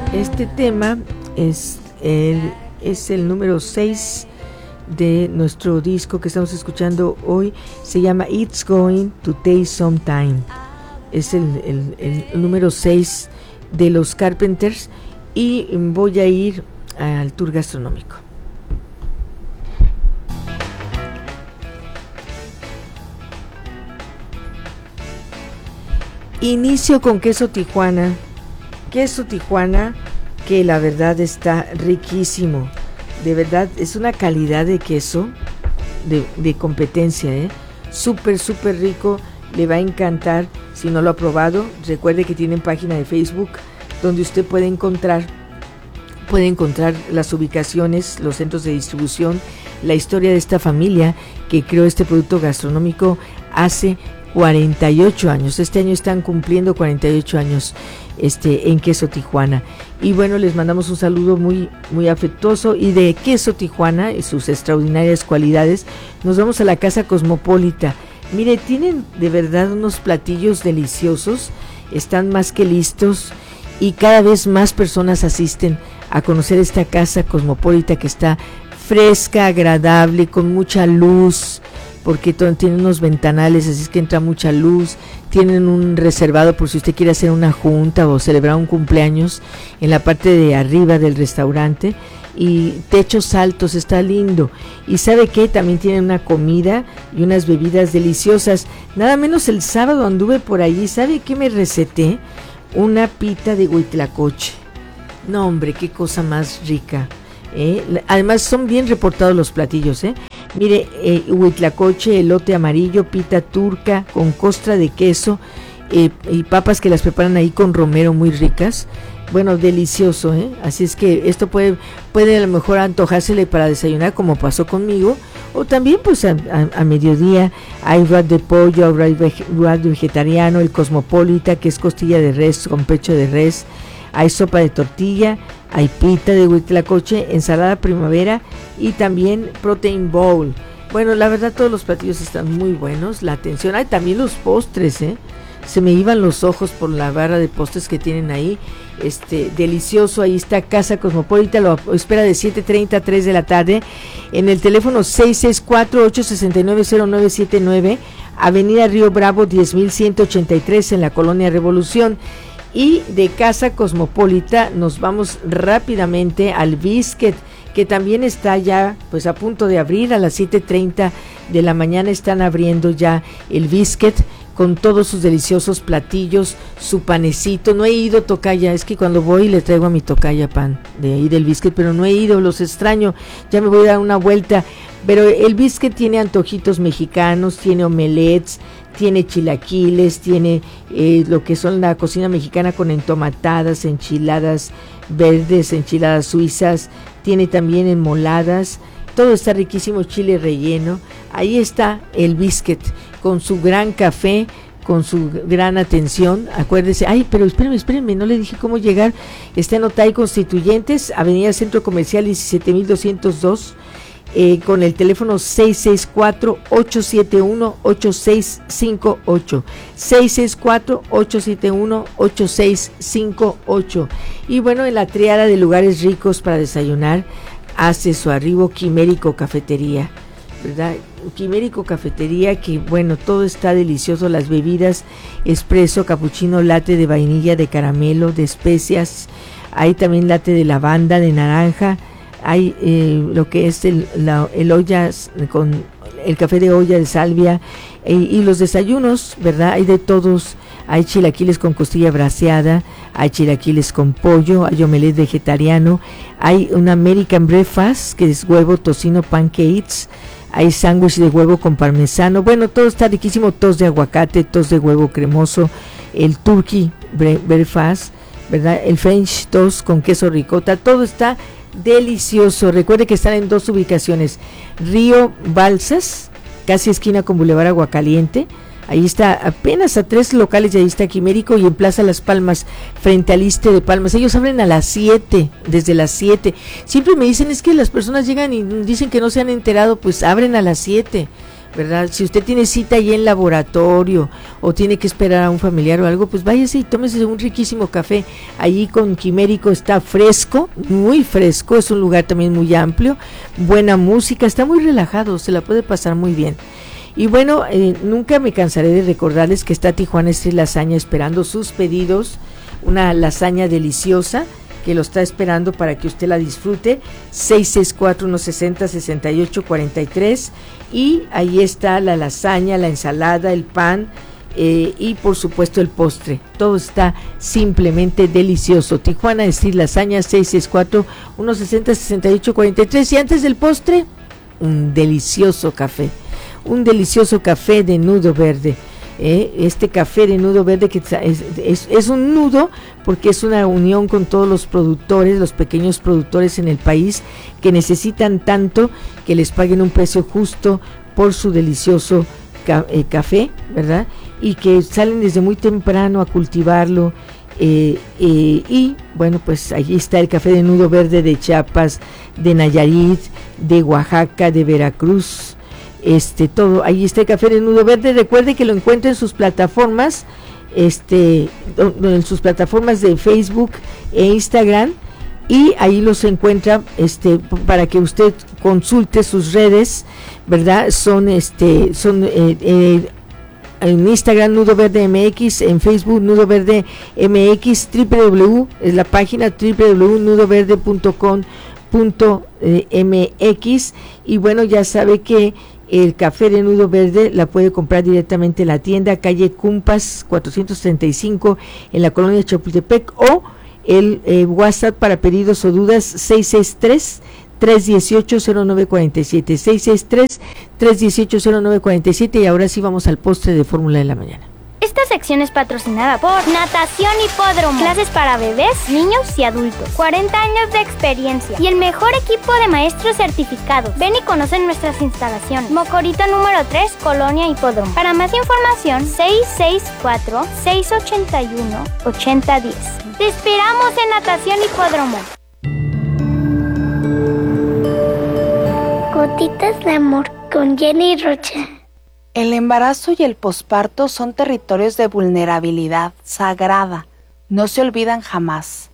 Este tema es el número 6 de nuestro disco que estamos escuchando hoy. Se llama It's Going to Take Some Time. Es el número 6 de los Carpenters. Y voy a ir al tour gastronómico. Inicio con queso Tijuana. Queso Tijuana que la verdad está riquísimo. De verdad es una calidad de queso de competencia, súper rico. Le va a encantar si no lo ha probado. Recuerde que tienen página de Facebook donde usted puede encontrar las ubicaciones, los centros de distribución, la historia de esta familia que creó este producto gastronómico hace 48 años. Este año están cumpliendo 48 años en Queso Tijuana. Y bueno, les mandamos un saludo muy afectuoso. Y de Queso Tijuana y sus extraordinarias cualidades, nos vamos a la Casa Cosmopolita. Mire, tienen de verdad unos platillos deliciosos, están más que listos y cada vez más personas asisten a conocer esta Casa Cosmopolita que está fresca, agradable, con mucha luz, porque tienen unos ventanales, así es que entra mucha luz. Tienen un reservado por si usted quiere hacer una junta o celebrar un cumpleaños en la parte de arriba del restaurante, y techos altos, está lindo. Y ¿sabe qué? También tienen una comida y unas bebidas deliciosas. Nada menos el sábado anduve por allí. ¿Sabe qué me receté? Una pita de huitlacoche. No, hombre, qué cosa más rica. Además son bien reportados los platillos, Mire, huitlacoche, elote amarillo, pita turca con costra de queso, y papas que las preparan ahí con romero, muy ricas. Bueno, delicioso, Así es que esto puede a lo mejor antojársele para desayunar, como pasó conmigo, o también pues a mediodía. Hay wrap de pollo, wrap vegetariano, el Cosmopolita, que es costilla de res con pecho de res. Hay sopa de tortilla, hay pita de huitlacoche, ensalada primavera y también protein bowl. Bueno, la verdad todos los platillos están muy buenos. La atención, hay también los postres, se me iban los ojos por la barra de postres que tienen ahí. Delicioso. Ahí está Casa Cosmopolita, lo espera de 7:30 a 3 de la tarde en el teléfono 664-869-0979, Avenida Río Bravo 10.183 en la Colonia Revolución. Y de Casa Cosmopolita nos vamos rápidamente al Biscuit, que también está ya pues a punto de abrir. A las 7:30 de la mañana están abriendo ya el Biscuit con todos sus deliciosos platillos, su panecito. No he ido, tocaya, es que cuando voy le traigo a mi tocaya pan de ahí del Biscuit, pero no he ido, los extraño, ya me voy a dar una vuelta. Pero el Biscuit tiene antojitos mexicanos, tiene omelets, tiene chilaquiles, tiene lo que son la cocina mexicana con entomatadas, enchiladas verdes, enchiladas suizas, tiene también enmoladas, todo está riquísimo, chile relleno. Ahí está el Biscuit con su gran café, con su gran atención. Acuérdese, pero espérenme, no le dije cómo llegar. Está en Otay Constituyentes, Avenida Centro Comercial 17.202, con el teléfono 664-871-8658, 664-871-8658. Y bueno, en la triada de lugares ricos para desayunar hace su arribo Quimérico Cafetería, ¿verdad? Quimérico Cafetería, que bueno, todo está delicioso, las bebidas, espresso, cappuccino, latte de vainilla, de caramelo, de especias. Hay también latte de lavanda, de naranja. Hay lo que es el olla con el café de olla de salvia, y los desayunos, ¿verdad? Hay de todos. Hay chilaquiles con costilla braseada, hay chilaquiles con pollo, hay omelette vegetariano, hay un American breakfast que es huevo, tocino, pancakes, hay sándwich de huevo con parmesano. Bueno, todo está riquísimo, toast de aguacate, toast de huevo cremoso, el turkey breakfast, ¿verdad? El French toast con queso ricota, todo está delicioso. Recuerde que están en dos ubicaciones: Río Balsas, casi esquina con Boulevard Aguacaliente. Ahí está, apenas a 3 locales, y ahí está Quimérico, y en Plaza Las Palmas, frente al Iste de Palmas. Ellos abren a las 7, desde las 7. Siempre me dicen, es que las personas llegan y dicen que no se han enterado. Pues abren a las 7. ¿verdad? Si usted tiene cita ahí en laboratorio o tiene que esperar a un familiar o algo, pues váyase y tómese un riquísimo café. Allí con Quimérico está fresco, muy fresco, es un lugar también muy amplio, buena música, está muy relajado, se la puede pasar muy bien. Y bueno, nunca me cansaré de recordarles que está Tijuana Street Lasaña esperando sus pedidos, una lasaña deliciosa que lo está esperando para que usted la disfrute, 664-160-6843, y ahí está la lasaña, la ensalada, el pan y por supuesto el postre, todo está simplemente delicioso. Tijuana Street Lasaña, 664-160-6843, y antes del postre, un delicioso café de Nudo Verde. Este café de Nudo Verde que es un nudo porque es una unión con todos los productores, los pequeños productores en el país que necesitan tanto que les paguen un precio justo por su delicioso café, ¿verdad? Y que salen desde muy temprano a cultivarlo. Y bueno, pues allí está el café de Nudo Verde de Chiapas, de Nayarit, de Oaxaca, de Veracruz. Todo, ahí está el café de Nudo Verde. Recuerde que lo encuentra en sus plataformas, en sus plataformas de Facebook e Instagram, y ahí los encuentra para que usted consulte sus redes, ¿verdad? Son en Instagram Nudo Verde MX, en Facebook Nudo Verde MX, es la página www.nudoverde.com.mx. Y bueno, ya sabe que el café de Nudo Verde la puede comprar directamente en la tienda, calle Cumpas 435 en la colonia Chapultepec, o el WhatsApp para pedidos o dudas 663-318-0947, 663-318-0947. Y ahora sí vamos al postre de Fórmula de la Mañana. Esta sección es patrocinada por Natación Hipódromo. Clases para bebés, niños y adultos. 40 años de experiencia y el mejor equipo de maestros certificados. Ven y conoce nuestras instalaciones. Mocorito número 3, Colonia Hipódromo. Para más información, 664-681-8010. Te esperamos en Natación Hipódromo. Gotitas de amor con Jenny Rocha. El embarazo y el posparto son territorios de vulnerabilidad sagrada, no se olvidan jamás.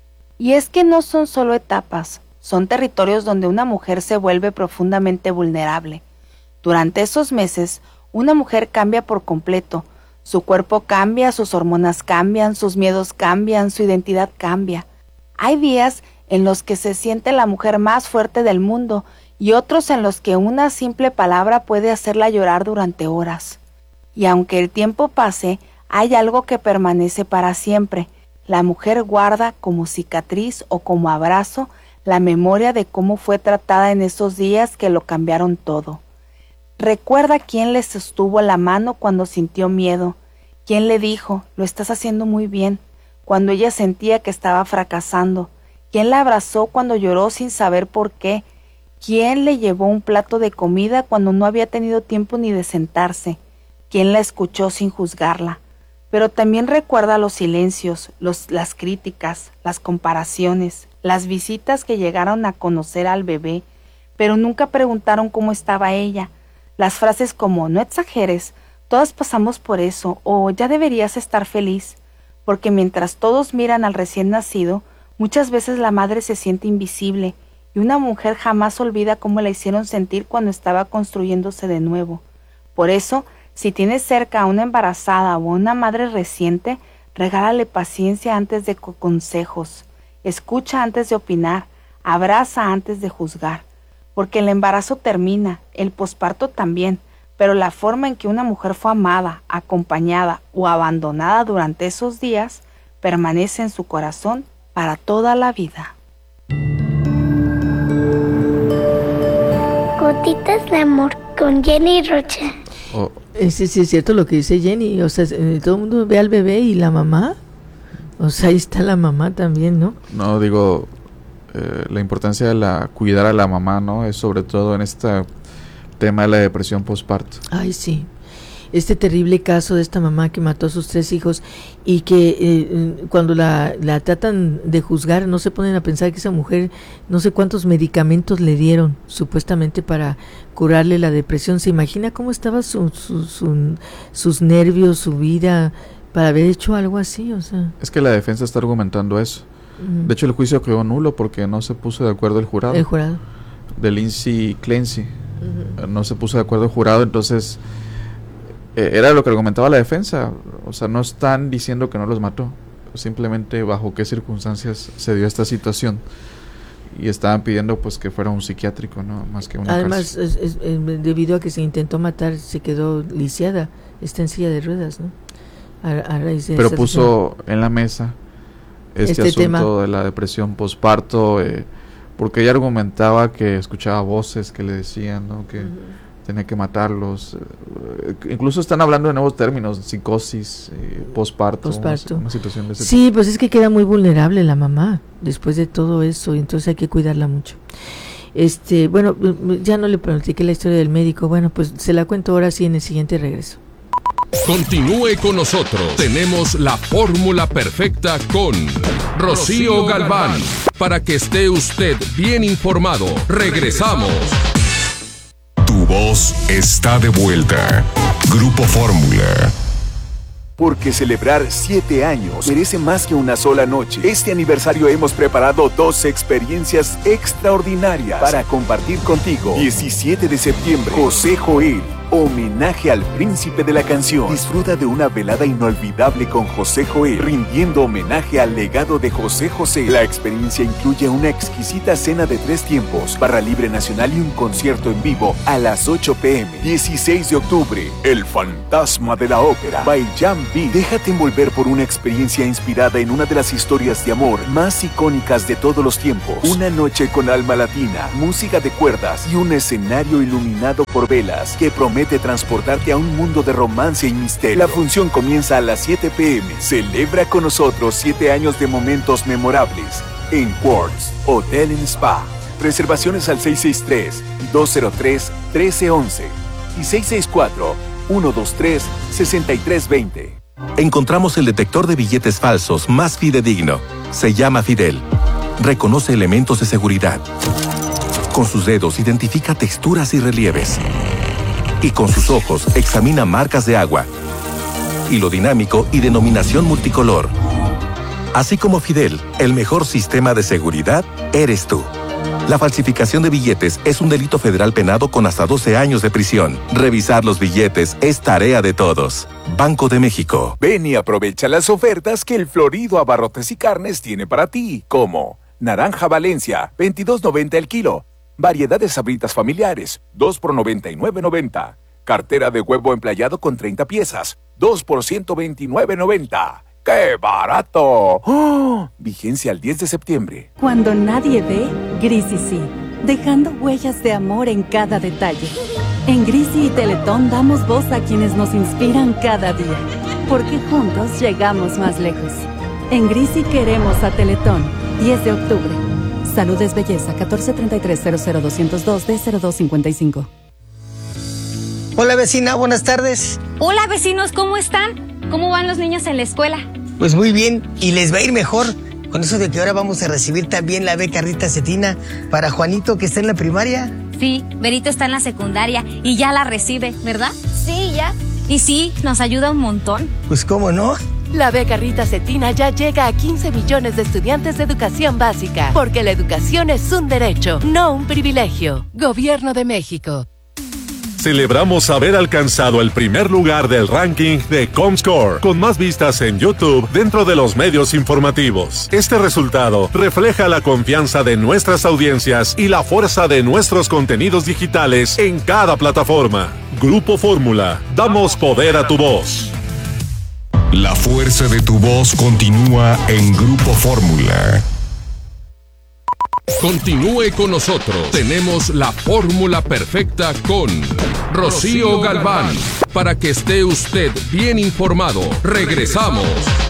Y es que no son solo etapas, son territorios donde una mujer se vuelve profundamente vulnerable. Durante esos meses, una mujer cambia por completo, su cuerpo cambia, sus hormonas cambian, sus miedos cambian, su identidad cambia. Hay días en los que se siente la mujer más fuerte del mundo, y otros en los que una simple palabra puede hacerla llorar durante horas. Y aunque el tiempo pase, hay algo que permanece para siempre. La mujer guarda como cicatriz o como abrazo la memoria de cómo fue tratada en esos días que lo cambiaron todo. Recuerda quién le sostuvo la mano cuando sintió miedo, quién le dijo, lo estás haciendo muy bien, cuando ella sentía que estaba fracasando, quién la abrazó cuando lloró sin saber por qué, ¿quién le llevó un plato de comida cuando no había tenido tiempo ni de sentarse? ¿Quién la escuchó sin juzgarla? Pero también recuerda los silencios, las críticas, las comparaciones, las visitas que llegaron a conocer al bebé, pero nunca preguntaron cómo estaba ella. Las frases como, no exageres, todas pasamos por eso, o ya deberías estar feliz. Porque mientras todos miran al recién nacido, muchas veces la madre se siente invisible, y una mujer jamás olvida cómo la hicieron sentir cuando estaba construyéndose de nuevo. Por eso, si tienes cerca a una embarazada o a una madre reciente, regálale paciencia antes de consejos, escucha antes de opinar, abraza antes de juzgar, porque el embarazo termina, el posparto también, pero la forma en que una mujer fue amada, acompañada o abandonada durante esos días permanece en su corazón para toda la vida. Gotitas de amor con Jenny Rocha. Sí, es cierto lo que dice Jenny, o sea, todo el mundo ve al bebé y la mamá, o sea, ahí está la mamá también, ¿no? No, digo, la importancia de cuidar a la mamá, ¿no? Es sobre todo en este tema de la depresión postparto. Ay, sí. este terrible caso de esta mamá que mató a sus 3 hijos y que cuando la tratan de juzgar no se ponen a pensar que esa mujer no sé cuántos medicamentos le dieron supuestamente para curarle la depresión. ¿Se imagina cómo estaban sus nervios, su vida para haber hecho algo así? O sea, es que la defensa está argumentando eso. De hecho, el juicio quedó nulo porque no se puso de acuerdo el jurado. El jurado. De Lindsay Clancy. No se puso de acuerdo el jurado, entonces era lo que argumentaba la defensa. O sea, no están diciendo que no los mató, simplemente bajo qué circunstancias se dio esta situación. Y estaban pidiendo pues que fuera un psiquiátrico, ¿no? Más que una además, debido a que se intentó matar, se quedó lisiada, está en silla de ruedas, ¿no? A raíz de pero puso en la mesa este asunto tema de la depresión posparto, porque ella argumentaba que escuchaba voces que le decían, ¿no? Que tenía que matarlos. Incluso están hablando de nuevos términos, psicosis, posparto. Una situación de ese tipo. Sí, pues es que queda muy vulnerable la mamá después de todo eso, y entonces hay que cuidarla mucho. Bueno, ya no le platiqué la historia del médico. Bueno, pues se la cuento ahora sí en el siguiente regreso. Continúe con nosotros. Tenemos la fórmula perfecta con Rocío Galván. Para que esté usted bien informado. Regresamos. Tu voz está de vuelta. Grupo Fórmula. Porque celebrar 7 años merece más que una sola noche. Este aniversario hemos preparado 2 experiencias extraordinarias para compartir contigo. 17 de septiembre, José Joel. Homenaje al príncipe de la canción. Disfruta de una velada inolvidable con José Joel, rindiendo homenaje al legado de José José. La experiencia incluye una exquisita cena de 3 tiempos, barra libre nacional y un concierto en vivo a las 8 p.m. 16 de octubre, El Fantasma de la Ópera, by Jan B. Déjate envolver por una experiencia inspirada en una de las historias de amor más icónicas de todos los tiempos. Una noche con alma latina, música de cuerdas y un escenario iluminado por velas que promete transportarte a un mundo de romance y misterio. La función comienza a las 7 p.m. Celebra con nosotros 7 años de momentos memorables en Quartz Hotel and Spa. Reservaciones al 663-203-1311 y 664-123-6320. Encontramos el detector de billetes falsos más fidedigno. Se llama Fidel. Reconoce elementos de seguridad. Con sus dedos identifica texturas y relieves. Y con sus ojos examina marcas de agua, hilo dinámico y denominación multicolor. Así como Fidel, el mejor sistema de seguridad eres tú. La falsificación de billetes es un delito federal penado con hasta 12 años de prisión. Revisar los billetes es tarea de todos. Banco de México. Ven y aprovecha las ofertas que el Florido Abarrotes y Carnes tiene para ti, como naranja Valencia, $22.90 el kilo. Variedad de sabritas familiares, 2 por $99.90. Cartera de huevo emplayado con 30 piezas, 2 por $129.90. ¡Qué barato! ¡Oh! Vigencia al 10 de septiembre. Cuando nadie ve, Grisi sí, dejando huellas de amor en cada detalle. En Grisi y Teletón damos voz a quienes nos inspiran cada día, porque juntos llegamos más lejos. En Grisi queremos a Teletón. 10 de octubre. Salud es belleza, 1433-00202-D0255. Hola vecina, buenas tardes. Hola vecinos, ¿cómo están? ¿Cómo van los niños en la escuela? Pues muy bien, y les va a ir mejor con eso de que ahora vamos a recibir también la beca Rita Cetina para Juanito, que está en la primaria. Sí, Berito está en la secundaria y ya la recibe, ¿verdad? Sí, ya. Y sí, nos ayuda un montón. Pues cómo no. La beca Rita Cetina ya llega a 15 millones de estudiantes de educación básica, porque la educación es un derecho, no un privilegio. Gobierno de México. Celebramos haber alcanzado el primer lugar del ranking de Comscore, con más vistas en YouTube dentro de los medios informativos. Este resultado refleja la confianza de nuestras audiencias y la fuerza de nuestros contenidos digitales en cada plataforma. Grupo Fórmula, damos poder a tu voz. La fuerza de tu voz continúa en Grupo Fórmula. Continúe con nosotros. Tenemos la fórmula perfecta con Rocío Galván. Para que esté usted bien informado. Regresamos.